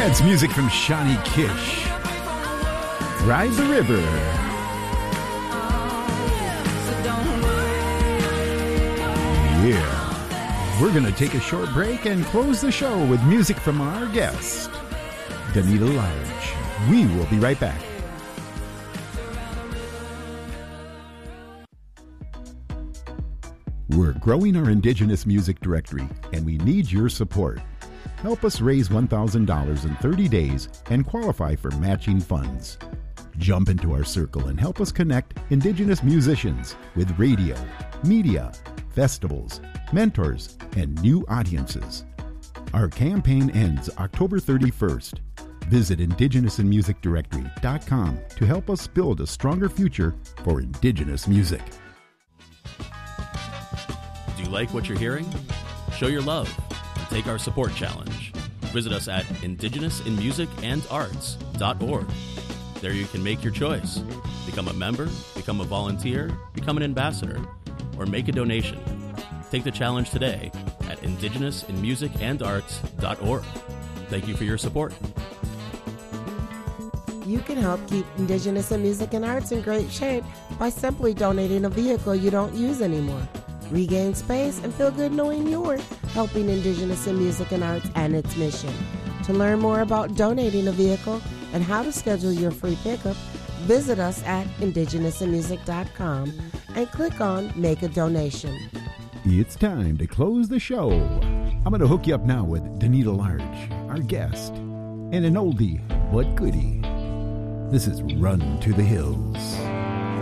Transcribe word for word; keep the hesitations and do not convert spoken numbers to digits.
That's music from Shawnee Kish. Ride the River. Yeah. We're going to take a short break and close the show with music from our guest, Danita Large. We will be right back. We're growing our Indigenous music directory, and we need your support. Help us raise one thousand dollars in thirty days and qualify for matching funds. Jump into our circle and help us connect Indigenous musicians with radio, media, festivals, mentors, and new audiences. Our campaign ends October thirty-first. Visit indigenous in music directory dot com to help us build a stronger future for Indigenous music. Do you like what you're hearing? Show your love and take our support challenge. Visit us at indigenous in music and arts dot org. There you can make your choice. Become a member, become a volunteer, become an ambassador, or make a donation. Take the challenge today at indigenous in music and arts dot org. Thank you for your support. You can help keep Indigenous in music and arts in great shape by simply donating a vehicle you don't use anymore. Regain space and feel good knowing you're helping Indigenous in music and arts and its mission. To learn more about donating a vehicle and how to schedule your free pickup, visit us at indigenous in music dot com and click on Make a Donation. It's time to close the show. I'm going to hook you up now with Danita Large, our guest, and an oldie but goodie. This is Run to the Hills.